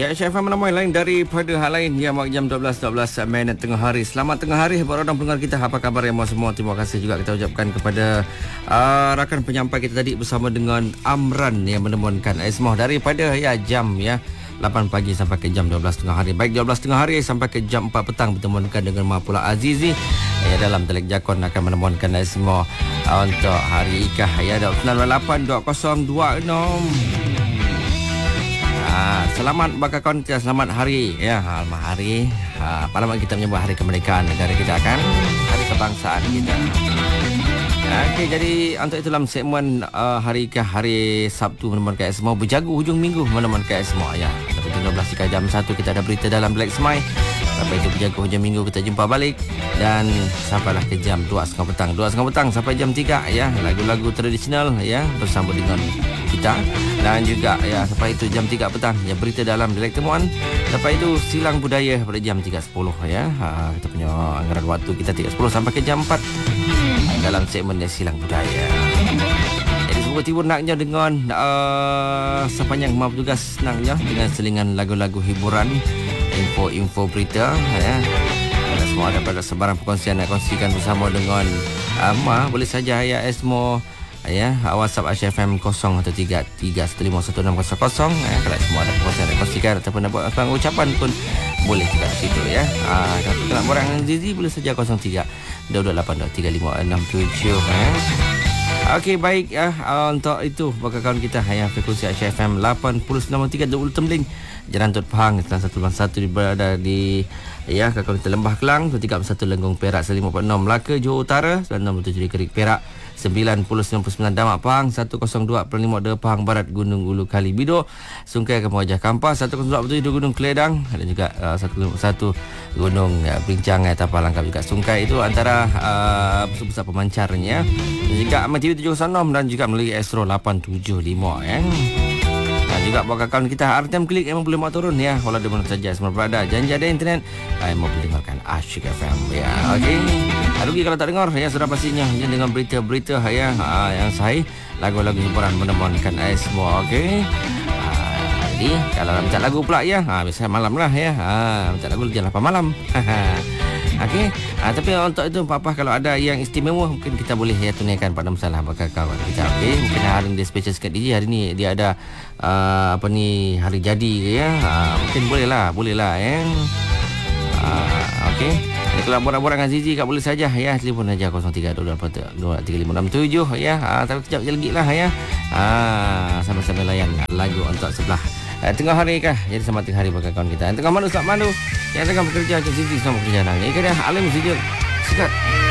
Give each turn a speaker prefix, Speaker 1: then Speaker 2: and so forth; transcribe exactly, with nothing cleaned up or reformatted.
Speaker 1: Ya, Syah F M menemui lain daripada hal lain. Ya, mak jam dua belas dua belas minit tengah hari. Selamat tengah hari buat orang pendengar kita. Apa khabar yang semua? Terima kasih juga kita ucapkan kepada uh, rakan penyampai kita tadi bersama dengan Amran yang menemukan Ismoh daripada ya jam ya lapan pagi sampai ke jam dua belas tengah hari. Baik dua belas tengah hari sampai ke jam empat petang bertemukan dengan Mahpula Azizi ya, dalam Telik Jakon akan menemukan Ismoh uh, untuk hari ikah ya sembilan lapan dua kosong dua enam. Ha, selamat bakal kawan kita, selamat hari ya, almah hari. Ha, pada malam kita menyambut hari kemerdekaan negara kita kan, hari kebangsaan kita. Okey, jadi untuk itu dalam segmen uh, hari ke hari Sabtu menemukan semua berjagu hujung minggu menemukan semua ya. Tapi dua belas hingga jam satu kita ada berita dalam Black Smile. Sampai itu berjaga hujung minggu kita jumpa balik dan sampailah ke jam dua setengah petang. dua setengah petang sampai jam tiga ya, lagu-lagu tradisional ya bersama dengan kita. Dan juga ya sampai itu jam tiga petang ya berita dalam Dialek Temuan. Sampai itu silang budaya pada jam tiga sepuluh ya. Ha, kita punya anggaran waktu kita tiga sepuluh sampai ke jam empat dalam segmen silang budaya. Jadi semua tiba naknya dengan uh, sepanjang maaf tugas naknya dengan selingan lagu-lagu hiburan, info-info berita ya. Kalau semua ada pada sebarang perkongsian nak kongsikan bersama dengan Amma, boleh saja ya Esmo ya, WhatsApp Asia F M kosong satu tiga tiga satu lima satu enam kosong kosong ya. Kalau semua ada perkongsian nak kongsikan ataupun nak buat apa ucapan pun boleh juga di situ ya. Ah, kalau nak borang dengan Zizi boleh saja kosong tiga dua dua lapan dua tiga lima enam tujuh ya. Okey, baik ya. Uh, untuk itu bakal kawan kita yang frekuensi Asia F M lapan puluh sembilan tiga Dua Tembeling Jalan Tut Pahang satu satu berada di ya kawan kita Lembah Kelang, dua tiga satu Lenggong Perak, lima empat enam Melaka Johor Utara, sembilan enam tujuh Kerik Perak, sembilan puluh sembilan puluh sembilan Damak Pahang, seratus dua perpuluhan lima de Pahang Barat Gunung Ulu Kali Bido, Sungai Kampung Wajah Kampas, seratus dua perpuluhan tujuh Gunung Keledang, dan juga uh, seratus satu Gunung uh, Bincang uh, Tapal Langkap juga. Sungai itu antara uh, pusat pemancarnya. Dan juga Amat T V tujuh kosong enam dan juga melalui Astro lapan tujuh lima ya. Dan juga buat kawan kita R T M Klik memang boleh mau turun ya. Walau di mana saja semua berada. Janji ada internet, saya mau dengarkan Asyik F M ya. Okey. Rugi kalau tak dengar ya, sudah pastinya ya, dengan berita-berita ya ha, yang sahih, lagu-lagu hiburan menemukan semua. Okey. Ha, jadi kalau nak minta lagu pula ya, ha biasa malam lah ya. Ha minta lagu jam lapan malam. Okey. Ha, tapi untuk itu papa kalau ada yang istimewa mungkin kita boleh ya tunaikan pada masalah bakal kawan kita. Okey. Mungkin hari ini dia special sikit D J, hari ni dia ada uh, apa ni hari jadi ke ya. Ha, mungkin boleh lah, boleh lah ya. Ha, okey. Jadi kalau borak-borak dengan Zizi kat boleh saja ya, telefon saja kosong tiga dua dua tiga lima enam tujuh ya. Ha, tapi kejap je lagi lah ya. Ha, sama-sama layan lagu untuk sebelah uh, tengah hari kah. Jadi selamat tengah hari bagi kawan kita. Yang tengah mandu selamat mandu. Yang tengah bekerja macam Zizi selamat bekerja nang. Ini kena Alim Zizi. Sikat.